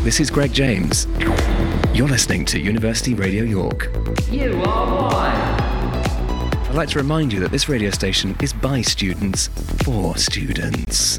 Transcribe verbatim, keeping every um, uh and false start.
This is Greg James. You're listening to University Radio York. You are one. I'd like to remind you that this radio station is by students for students.